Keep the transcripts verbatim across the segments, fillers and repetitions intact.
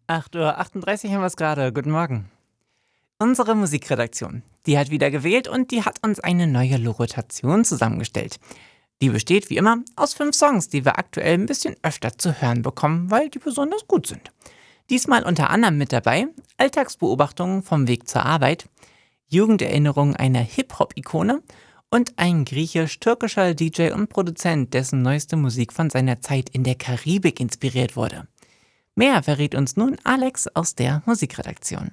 acht Uhr achtunddreißig haben wir es gerade. Guten Morgen. Unsere Musikredaktion, die hat wieder gewählt und die hat uns eine neue Rotation zusammengestellt. Die besteht wie immer aus fünf Songs, die wir aktuell ein bisschen öfter zu hören bekommen, weil die besonders gut sind. Diesmal unter anderem mit dabei Alltagsbeobachtungen vom Weg zur Arbeit, Jugenderinnerungen einer Hip-Hop-Ikone und ein griechisch-türkischer D J und Produzent, dessen neueste Musik von seiner Zeit in der Karibik inspiriert wurde. Mehr verrät uns nun Alex aus der Musikredaktion.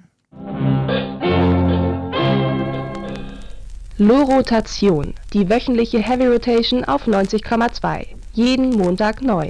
Lo-Rotation, die wöchentliche Heavy Rotation auf neunzig Komma zwei. Jeden Montag neu.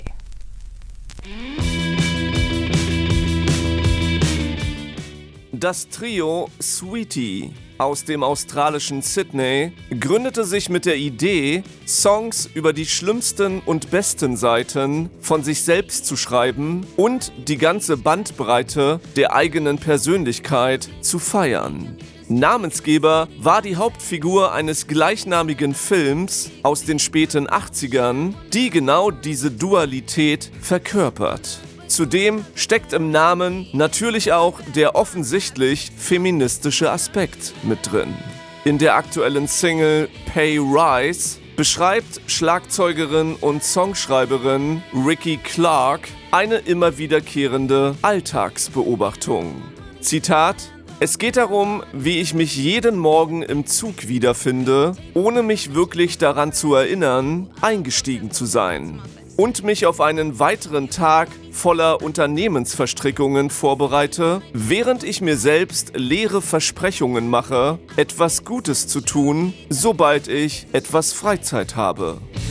Das Trio Sweetie aus dem australischen Sydney gründete sich mit der Idee, Songs über die schlimmsten und besten Seiten von sich selbst zu schreiben und die ganze Bandbreite der eigenen Persönlichkeit zu feiern. Namensgeber war die Hauptfigur eines gleichnamigen Films aus den späten achtzigern, die genau diese Dualität verkörpert. Zudem steckt im Namen natürlich auch der offensichtlich feministische Aspekt mit drin. In der aktuellen Single Pay Rise beschreibt Schlagzeugerin und Songschreiberin Ricky Clark eine immer wiederkehrende Alltagsbeobachtung. Zitat: Es geht darum, wie ich mich jeden Morgen im Zug wiederfinde, ohne mich wirklich daran zu erinnern, eingestiegen zu sein. Und mich auf einen weiteren Tag voller Unternehmensverstrickungen vorbereite, während ich mir selbst leere Versprechungen mache, etwas Gutes zu tun, sobald ich etwas Freizeit habe.